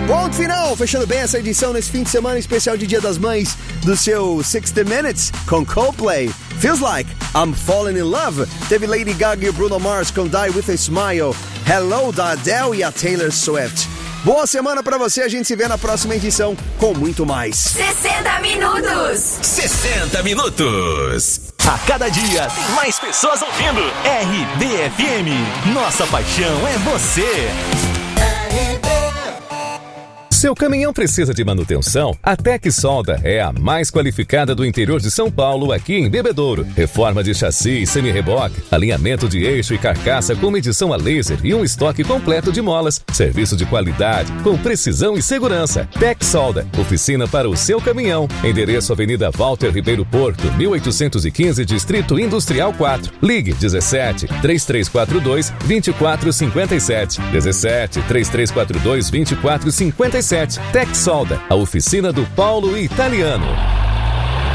Ponto final, fechando bem essa edição nesse fim de semana especial de Dia das Mães do seu 60 Minutes com Coldplay. Feels Like, I'm Falling in Love. Teve Lady Gaga e Bruno Mars com Die With a Smile. Hello da Adele e a Taylor Swift. Boa semana pra você, a gente se vê na próxima edição com muito mais. 60 minutos. 60 minutos. A cada dia tem mais pessoas ouvindo. RBFM. Nossa paixão é você. Seu caminhão precisa de manutenção? A Tec Solda é a mais qualificada do interior de São Paulo, aqui em Bebedouro. Reforma de chassi e semi-reboque, alinhamento de eixo e carcaça com medição a laser e um estoque completo de molas. Serviço de qualidade, com precisão e segurança. Tec Solda, oficina para o seu caminhão. Endereço Avenida Walter Ribeiro Porto, 1815, Distrito Industrial 4. Ligue 17 3342 2457. 17 3342 2457. Tec Solda, a oficina do Paulo Italiano.